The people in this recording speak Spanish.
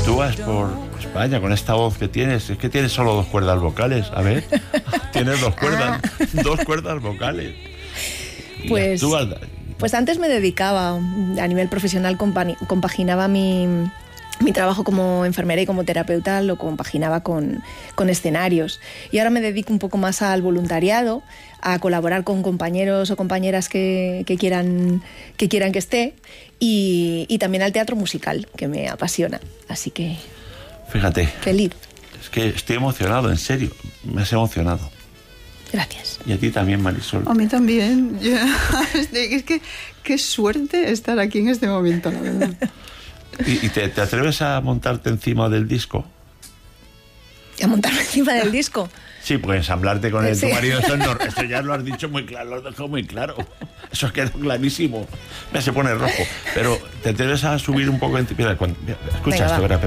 actúas por España con esta voz que tienes. Es que tienes solo 2 cuerdas vocales. A ver, tienes 2 cuerdas, 2 cuerdas vocales. Y Pues, actúas. pues antes me dedicaba, a nivel profesional, compaginaba mi trabajo como enfermera y como terapeuta, lo compaginaba con escenarios. Y ahora me dedico un poco más al voluntariado, a colaborar con compañeros o compañeras que quieran que esté, y también al teatro musical, que me apasiona. Así que Fíjate, feliz. es que estoy emocionado, en serio. Me has emocionado. Gracias. Y a ti también, Marisol. A mí también. Es que qué suerte estar aquí en este momento, la verdad. ¿Y te atreves a montarte encima del disco? ¿Y a montarme encima del disco? Sí, pues ensamblarte con Sí. tu marido, eso ya lo has dicho muy claro, lo has dejado muy claro. Eso ha quedado clarísimo. Se pone rojo. Pero te atreves a subir un poco en ti. Mira, escucha Venga, esto, va. verá,